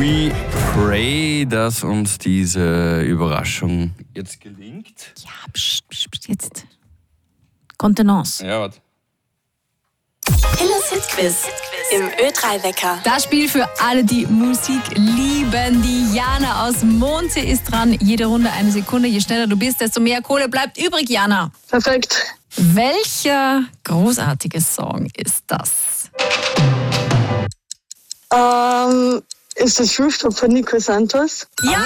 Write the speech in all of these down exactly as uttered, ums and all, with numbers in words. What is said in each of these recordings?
We pray, dass uns diese Überraschung jetzt gelingt. Ja, pst, pst, pst, jetzt. Contenance. Ja, warte. Hillers Hitquiz im Ö drei Wecker. Das Spiel für alle, die Musik lieben. Die Jana aus Mondsee ist dran. Jede Runde eine Sekunde. Je schneller du bist, desto mehr Kohle bleibt übrig, Jana. Perfekt. Welcher großartige Song ist das? Ähm, ist das Rooftop von Nico Santos? Ja!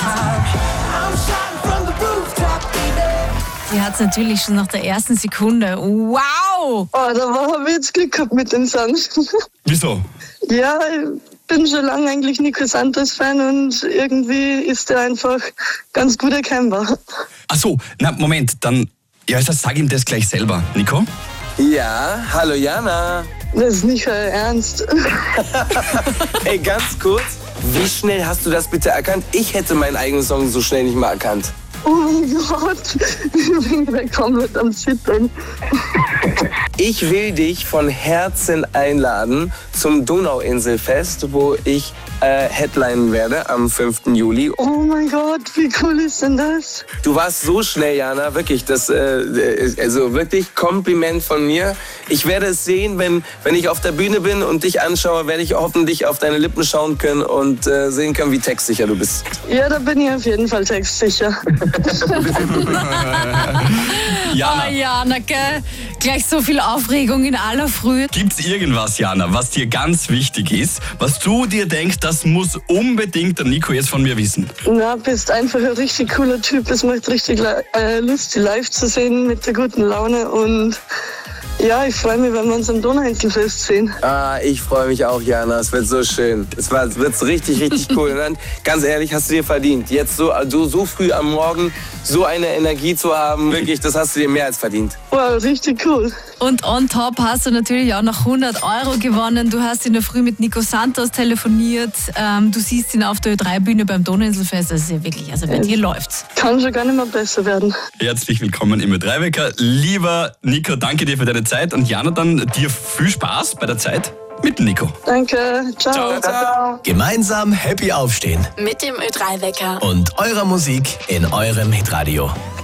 Sie hat es natürlich schon nach der ersten Sekunde. Wow! Oh, da habe ich jetzt Glück gehabt mit dem Song. Wieso? Ja, ich bin schon lange eigentlich Nico Santos-Fan und irgendwie ist er einfach ganz gut erkennbar. Ach so, na Moment, dann ja, also sag ihm das gleich selber. Nico? Ja, hallo Jana. Das ist nicht euer Ernst. Ey, ganz kurz, wie schnell hast du das bitte erkannt? Ich hätte meinen eigenen Song so schnell nicht mal erkannt. Oh mein Gott, ich bin gerade komplett am Zittern. Ich will dich von Herzen einladen zum Donauinselfest, wo ich äh, headlinen werde am fünften Juli. Oh mein Gott, wie cool ist denn das? Du warst so schnell, Jana, wirklich. Das, äh, also wirklich Kompliment von mir. Ich werde es sehen, wenn, wenn ich auf der Bühne bin und dich anschaue, werde ich hoffentlich auf deine Lippen schauen können und äh, sehen können, wie textsicher du bist. Ja, da bin ich auf jeden Fall textsicher. Jana, Oh, Jana, gell? Gleich so viel Aufregung in aller Früh. gibt's irgendwas, Jana, was dir ganz wichtig ist, was du dir denkst, das muss unbedingt der Nico jetzt von mir wissen? Na, bist einfach ein richtig cooler Typ. Es macht richtig äh, Lust, die live zu sehen mit der guten Laune. Und ja, ich freue mich, wenn wir uns am Donauinselfest sehen. Ah, ich freue mich auch, Jana. Es wird so schön. Es war- es wird richtig, richtig cool. Und dann, ganz ehrlich, hast du dir verdient. Jetzt so, also so früh am Morgen so eine Energie zu haben, wirklich, das hast du dir mehr als verdient. Wow, richtig cool. Und on top hast du natürlich auch noch hundert Euro gewonnen. Du hast in der Früh mit Nico Santos telefoniert. Ähm, du siehst ihn auf der Ö drei Bühne beim Donauinselfest. Das ist ja wirklich, also bei dir läuft's. Kann schon gar nicht mehr besser werden. Herzlich willkommen im Ö drei Wecker. Lieber Nico, danke dir für deine Zeit und Jana, dann dir viel Spaß bei der Zeit mit Nico. Danke, ciao. Ciao. Gemeinsam happy aufstehen Mit dem Ö drei Wecker. und eurer Musik in eurem Hitradio.